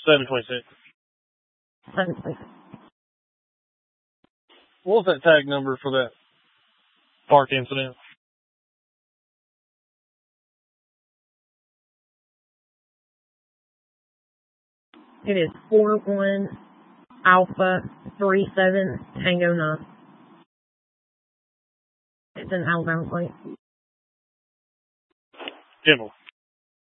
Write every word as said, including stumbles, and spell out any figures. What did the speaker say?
seven twenty-six. seven twenty-six. What was that tag number for that park incident? It is four one Alpha three seven Tango nine. It's an Alabama plate. General.